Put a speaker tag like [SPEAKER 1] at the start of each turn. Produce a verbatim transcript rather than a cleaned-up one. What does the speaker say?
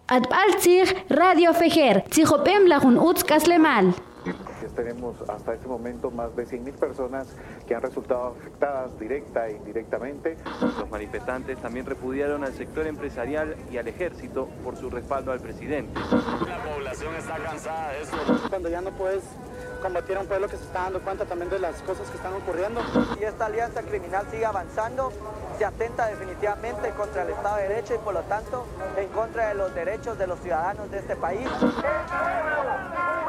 [SPEAKER 1] Atbaltzig Radio Fejer, Tzijopem Lajun Utz Kaslemal.
[SPEAKER 2] Tenemos hasta este momento más de cien mil personas que han resultado afectadas directa e indirectamente.
[SPEAKER 3] Los manifestantes también repudiaron al sector empresarial y al ejército por su respaldo al presidente.
[SPEAKER 4] La población está cansada de esto.
[SPEAKER 5] Cuando ya no puedes combatir a un pueblo que se está dando cuenta también de las cosas que están ocurriendo.
[SPEAKER 6] Y esta alianza criminal sigue avanzando, se atenta definitivamente contra el Estado de Derecho y por lo tanto en contra de los derechos de los ciudadanos de este país.